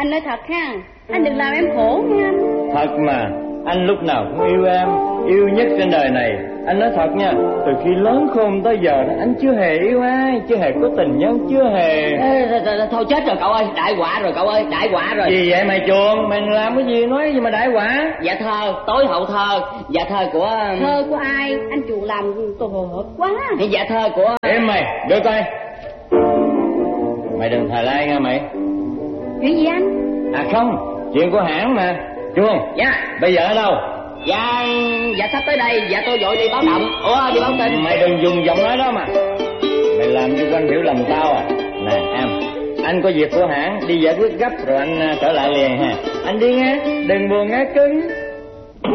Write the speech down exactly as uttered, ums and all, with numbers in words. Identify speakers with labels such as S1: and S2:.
S1: Anh nói thật ha, anh đừng làm em khổ nha anh.
S2: Thật mà, anh lúc nào cũng yêu em, yêu nhất trên đời này. Anh nói thật nha, từ khi lớn khôn tới giờ anh chưa hề yêu ai, chưa hề có tình nhân, chưa hề.
S3: Ê, thôi, thôi, thôi chết rồi cậu ơi, đại họa rồi cậu ơi, đại họa rồi.
S2: Gì vậy mày chuồng, mày làm cái gì nói gì mà đại họa?
S3: Dạ thơ, tối hậu thơ, dạ thơ của...
S1: Thơ của ai? Anh chuồng làm tội quá.
S3: Dạ thơ của...
S2: Em mày, đưa tay. Mày đừng thà lai nghe mày.
S1: Chuyện gì anh?
S2: À không, chuyện của hãng mà. Chuông,
S3: dạ,
S2: bây giờ ở đâu?
S3: Dạ, dạ sắp tới đây, dạ tôi vội đi báo động. Ủa, đi báo tin.
S2: Mày đừng dùng giọng nói đó mà. Mày làm cho anh hiểu lầm tao à. Nè em, anh có việc của hãng, đi giải quyết gấp rồi anh trở lại liền ha. Anh đi nghe, đừng buồn nghe cưng.